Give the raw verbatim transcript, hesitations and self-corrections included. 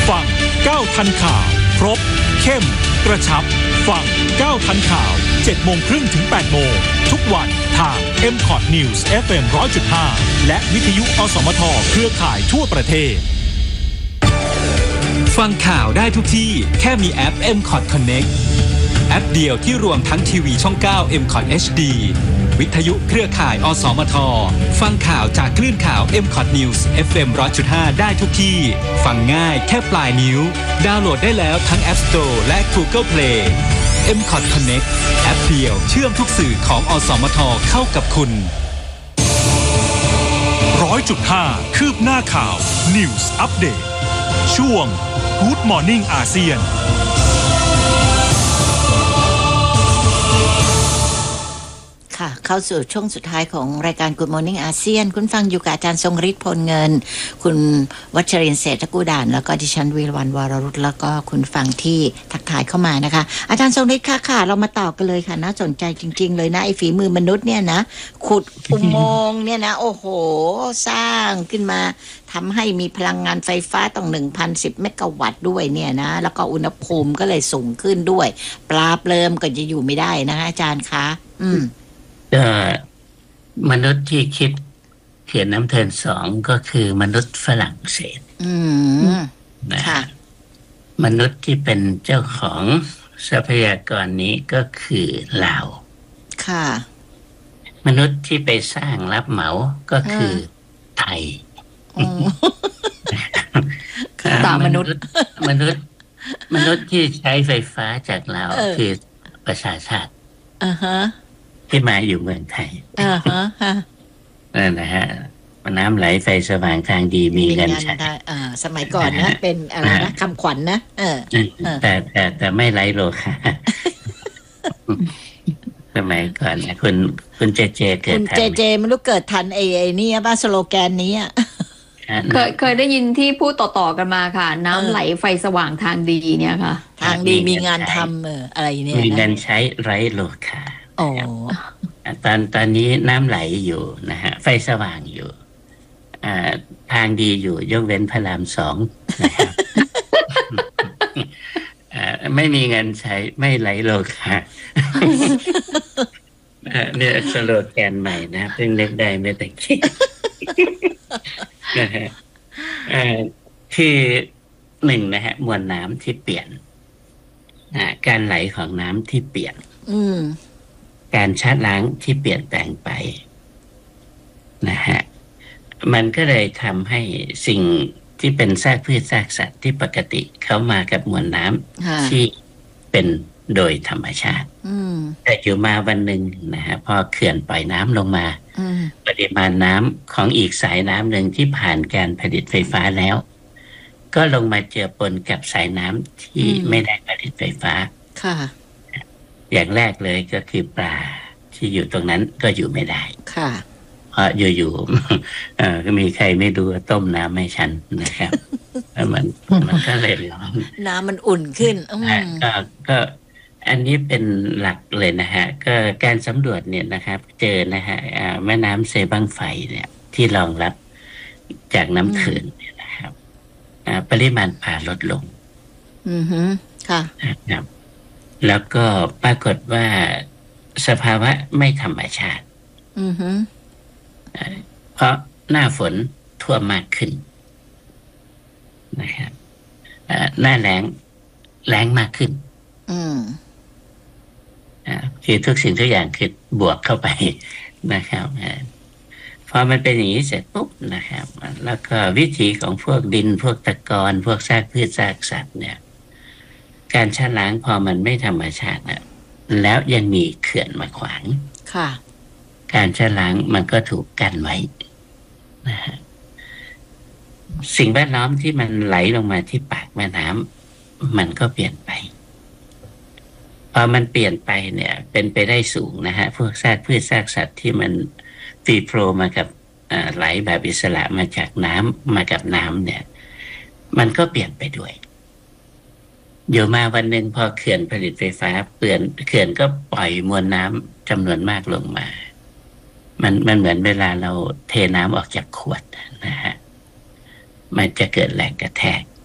ฟังก้าวทันข่าวครบเข้มกระชับฟังก้าวทันข่าว เจ็ดโมงครึ่งถึง แปดโมงทุกวันทาง เอ็ม คอท News เอฟ เอ็ม หนึ่งร้อยจุดห้า และวิทยุอสมทเครือข่ายทั่วประเทศฟังข่าวได้ทุกที่แค่มีแอป เอ็ม คอท Connect แอปเดียวที่รวมทั้งทีวีช่อง เก้า เอ็ม คอท เอช ดี วิทยุเครือข่ายอสมทฟังข่าวจากคลื่นข่าว เอ็ม คอท News เอฟ เอ็ม หนึ่งร้อยจุดห้า ได้ทุกที่ฟังง่ายแค่ปลายนิ้วดาวน์โหลดได้แล้วทั้ง App Store และ Google Play เอ็ม คอท Connect แอปเดียวเชื่อมทุกสื่อของอสมทเข้ากับคุณ หนึ่งร้อยจุดห้า คืบหน้าข่าว News Update ช่วง Good Morning อาเซียนค่ะเข้าสู่ช่วงสุดท้ายของรายการ Good Morning อาเซียนคุณฟังอยู่กับอาจารย์ทรงฤทธิ์พลเงินคุณวัชรินทร์เศรษฐกุฎานแล้วก็ดิฉันวีรวรรณวรรุตแล้วก็คุณฟังที่ทักทายเข้ามานะคะอาจารย์ทรงฤทธิ์ค่ะค่ะเรามาต่อกันเลยค่ะน่าสนใจจริงๆเลยนะไอ้ฝีมือมนุษย์เนี่ยนะขุดอุโมงค์เนี่ยนะโอ้โหสร้างขึ้นมาทำให้มีพลังงานไฟฟ้าต้อง หนึ่งพันสิบ เมกะวัตต์ด้วยเนี่ยนะแล้วก็อุณหภูมิก็เลยสูงขึ้นด้วยปลาเปลิมก็จะอยู่ไม่ได้นะคะอาจารย์คะอืมก็มนุษย์ที่คิดเขียนน้ำเทินสองก็คือมนุษย์ฝรั่งเศสอืมนะมนุษย์ที่เป็นเจ้าของทรัพยากรนี้ก็คือลาวค่ะมนุษย์ที่ไปสร้างรับเหมาก็คือไทยตามมนุษย์มนุษย์มนุษย์ที่ใช้ไฟฟ้าจากลาวคือประชาชาติอ่าฮะที่มาอยู่เมืองไทยอ่าฮะฮะนั่นนะฮะน้ำไหลไฟสว่างทางดีมีเงินใช้อ่าสมัยก่อนนะเป็นอะไรนะคำขวัญนะเออแต่แต่แต่ไม่ไร้โลคาสมัยก่อนนะคุณคุณเจเจเกิดทันคุณเจเจไม่รู้เกิดทันไอ้ไอ้นี่ป่ะสโลแกนนี้อ่ะเคยเคยได้ยินที่พูดต่อๆกันมาค่ะน้ำไหลไฟสว่างทางดีเนี่ยค่ะทางดีมีงานทำเอออะไรเนี่ยมีเงินใช้ไร้โลคาโอ้ตอนตอนนี้น้ำไหลอยู่นะฮะไฟสว่างอยู่อ่าทางดีอยู่ยกเว้นพระรามสองนะครับอ่าไม่มีเงินใช้ไม่ไหลโลคาเนี่ยสโลแกนใหม่นะเพิ่งเล็กได้ไม่แต่คิดนะฮะอ่าคือหนึ่งนะฮะมวลน้ำที่เปลี่ยนอ่าการไหลของน้ำที่เปลี่ยนอืมการชะล้างที่เปลี่ยนแปลงไปนะฮะมันก็เลยทำให้สิ่งที่เป็นซากพืชซากสัตว์ที่ปกติเข้ามากับมวลน้ำที่เป็นโดยธรรมชาติแต่อยู่มาวันหนึ่งนะฮะพอเขื่อนปล่อยน้ำลงมาปริมาณน้ำของอีกสายน้ำหนึ่งที่ผ่านการผลิตไฟฟ้าแล้วก็ลงมาเจือปนกับสายน้ำที่ไม่ได้ผลิตไฟฟ้าค่ะอย่างแรกเลยก็คือปลาที่อยู่ตรงนั้นก็อยู่ไม่ได้ค่ะเพราะอยู่ๆเอ่อก็มีใครไม่ดูต้มน้ำให้ฉันนะครับมันมันก็เลยร้อนน้ำมันอุ่นขึ้นก็ก็อันนี้เป็นหลักเลยนะฮะก็การสำรวจเนี่ยนะครับเจอนะฮะแม่น้ำเซบังไฟเนี่ยที่รองรับจากน้ำเขื่อนเนี่ยนะครับปริมาณปลาลดลงอือฮึค่ะครับแล้วก็ปรากฏว่าสภาวะไม่ธรรมชาติอือฮึเพราะหน้าฝนท่วมมากขึ้นนะครับหน้าแล้งแล้งมากขึ้นอืมอ่าคือทุกสิ่งทุกอย่างคือบวกเข้าไปนะครับพอมันเป็นอย่างนี้เสร็จปุ๊บนะครับแล้วก็วิถีของพวกดินพวกตะกอนพวกซากพืชซากสัตว์เนี่ยการชะล้างพอมันไม่ธรรมชาตินะแล้วยังมีเขื่อนมาขวางค่ะการชะล้างมันก็ถูกกั้นไว้นะฮะสิ่งแวดล้อมที่มันไหลลงมาที่ปากแม่น้ำมันก็เปลี่ยนไปพอมันเปลี่ยนไปเนี่ยเป็นไปได้สูงนะฮะพวกซากพืชซากสัตว์ที่มันฟรีโฟลว์มากับไหลแบบอิสระมาจากน้ำมากับน้ำเนี่ยมันก็เปลี่ยนไปด้วยอยู่มาวันหนึ่งพอเขื่อนผลิตไฟฟ้าเปลี่ยนเขื่อนก็ปล่อยมวลน้ำจำนวนมากลงมามันมันเหมือนเวลาเราเทน้ำออกจากขวดนะฮะมันจะเกิดแรงกระแทก